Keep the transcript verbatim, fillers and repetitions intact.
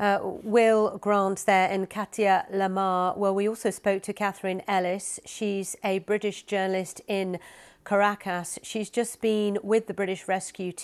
Uh, Will Grant there and Katia Lamar. Well, we also spoke to Catherine Ellis. She's a British journalist in Caracas. She's just been with the British rescue